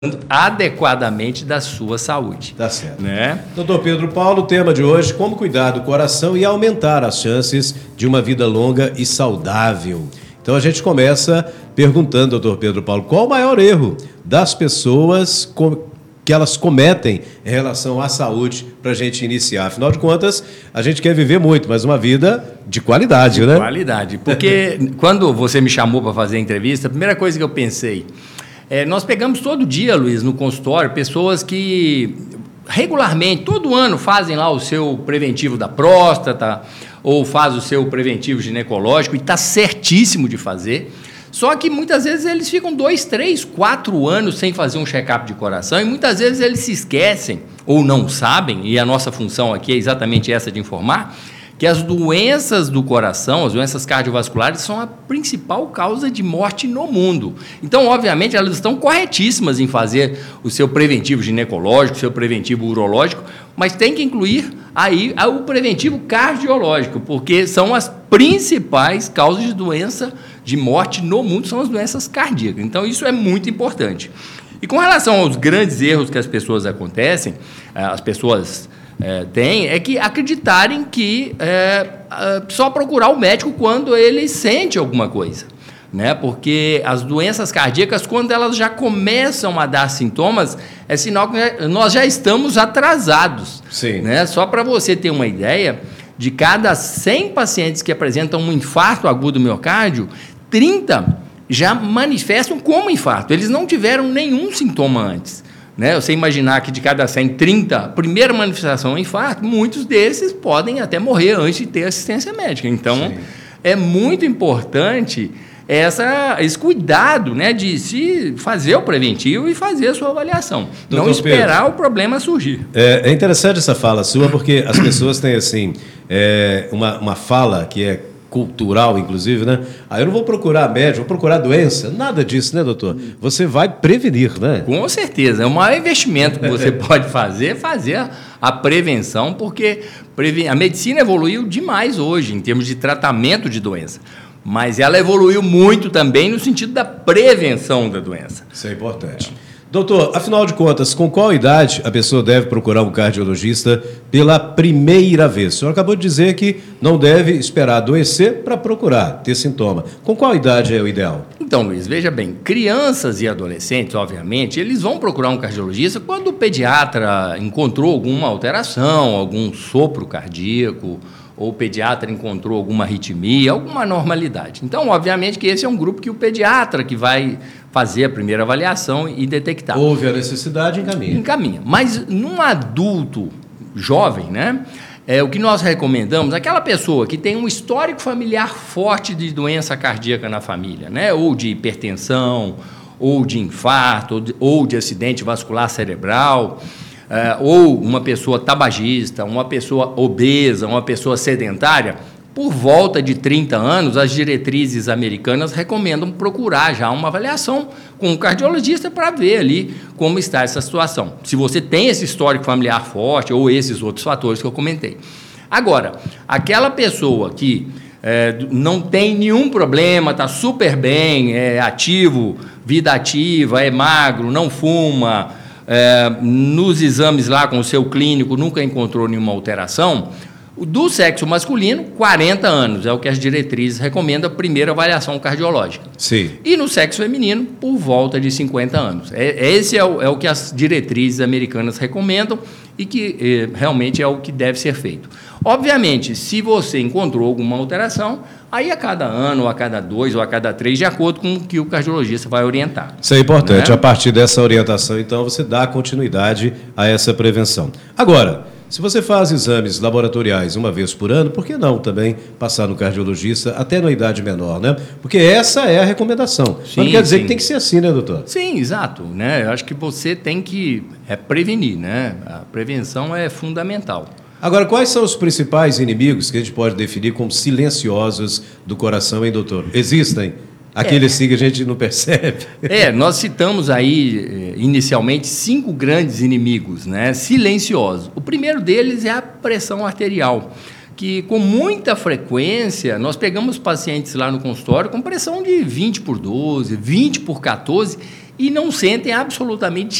adequadamente da sua saúde. Tá certo. Né? Doutor Pedro Paulo, o tema de hoje, como cuidar do coração e aumentar as chances de uma vida longa e saudável. Então a gente começa perguntando, doutor Pedro Paulo, qual o maior erro das pessoas que elas cometem em relação à saúde para a gente iniciar? Afinal de contas, a gente quer viver muito, mas uma vida de qualidade, né? De qualidade, porque quando você me chamou para fazer a entrevista, a primeira coisa que eu pensei, nós pegamos todo dia, Luiz, no consultório, pessoas que regularmente, todo ano, fazem lá o seu preventivo da próstata ou faz o seu preventivo ginecológico e está certíssimo de fazer. Só que muitas vezes eles ficam 2, 3, 4 anos sem fazer um check-up de coração e muitas vezes eles se esquecem ou não sabem, e a nossa função aqui é exatamente essa de informar, que as doenças do coração, as doenças cardiovasculares, são a principal causa de morte no mundo. Então, obviamente, elas estão corretíssimas em fazer o seu preventivo ginecológico, o seu preventivo urológico, mas tem que incluir aí o preventivo cardiológico, porque são as principais causas de doença de morte no mundo, são as doenças cardíacas. Então, isso é muito importante. E com relação aos grandes erros que as pessoas têm, é que acreditarem que só procurar o médico quando ele sente alguma coisa, né? Porque as doenças cardíacas, quando elas já começam a dar sintomas, é sinal que nós já estamos atrasados. Sim. Né? Só para você ter uma ideia, de cada 100 pacientes que apresentam um infarto agudo do miocárdio, 30 já manifestam como infarto. Eles não tiveram nenhum sintoma antes. Né? Você imaginar que de cada 100, 30, primeira manifestação é infarto, muitos desses podem até morrer antes de ter assistência médica. Então, sim, é muito importante esse cuidado, né, de se fazer o preventivo e fazer a sua avaliação. Doutor, não esperar Pedro, o problema surgir. É interessante essa fala sua, porque as pessoas têm assim, uma fala que é cultural, inclusive, né? Eu não vou procurar médico, vou procurar doença. Nada disso, né, doutor? Você vai prevenir, né? Com certeza. É o maior investimento que você pode fazer a prevenção, porque a medicina evoluiu demais hoje em termos de tratamento de doença. Mas ela evoluiu muito também no sentido da prevenção da doença. Isso é importante. Doutor, afinal de contas, com qual idade a pessoa deve procurar um cardiologista pela primeira vez? O senhor acabou de dizer que não deve esperar adoecer para procurar, ter sintoma. Com qual idade é o ideal? Então, Luiz, veja bem, crianças e adolescentes, obviamente, eles vão procurar um cardiologista quando o pediatra encontrou alguma alteração, algum sopro cardíaco, ou o pediatra encontrou alguma arritmia, alguma anormalidade. Então, obviamente que esse é um grupo que o pediatra que vai fazer a primeira avaliação e detectar. Houve a necessidade, encaminha. Encaminha. Mas num adulto jovem, né, o que nós recomendamos, aquela pessoa que tem um histórico familiar forte de doença cardíaca na família, né, ou de hipertensão, ou de infarto, ou de acidente vascular cerebral, ou uma pessoa tabagista, uma pessoa obesa, uma pessoa sedentária, por volta de 30 anos, as diretrizes americanas recomendam procurar já uma avaliação com um cardiologista para ver ali como está essa situação. Se você tem esse histórico familiar forte ou esses outros fatores que eu comentei. Agora, aquela pessoa que não tem nenhum problema, está super bem, é ativo, vida ativa, é magro, não fuma, nos exames lá com o seu clínico nunca encontrou nenhuma alteração, do sexo masculino, 40 anos, é o que as diretrizes recomendam, a primeira avaliação cardiológica. Sim. E no sexo feminino, por volta de 50 anos. Esse é o que as diretrizes americanas recomendam e que realmente é o que deve ser feito. Obviamente, se você encontrou alguma alteração, aí a cada ano, ou a cada 2, ou a cada 3, de acordo com o que o cardiologista vai orientar. Isso é importante. Né? A partir dessa orientação, então, você dá continuidade a essa prevenção. Agora, se você faz exames laboratoriais uma vez por ano, por que não também passar no cardiologista até na idade menor, né? Porque essa é a recomendação. Sim, mas não quer dizer que tem que ser assim, né, doutor? Sim, exato. Né? Eu acho que você tem que prevenir, né? A prevenção é fundamental. Agora, quais são os principais inimigos que a gente pode definir como silenciosos do coração, hein, doutor? Existem? Aqueles sim que a gente não percebe. Nós citamos aí, inicialmente, 5 grandes inimigos, né, silenciosos. O primeiro deles é a pressão arterial, que com muita frequência nós pegamos pacientes lá no consultório com pressão de 20 por 12, 20 por 14 e não sentem absolutamente